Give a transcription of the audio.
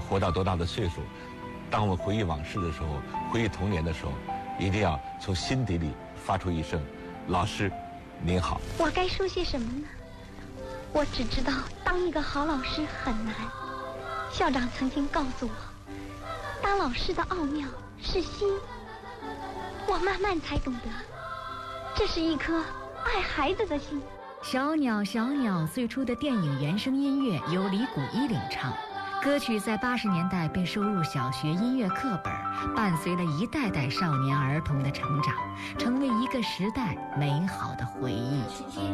活到多大的岁数，当我们回忆往事的时候，回忆童年的时候，一定要从心底里发出一声“老师，您好”。 我该说些什么呢？我只知道当一个好老师很难。校长曾经告诉我，当老师的奥妙是心。我慢慢才懂得，这是一颗爱孩子的心。 小鸟小鸟最初的电影原声音乐由李谷一领唱，歌曲在80年代被收入小学音乐课本，伴随了一代代少年儿童的成长，成为一个时代美好的回忆。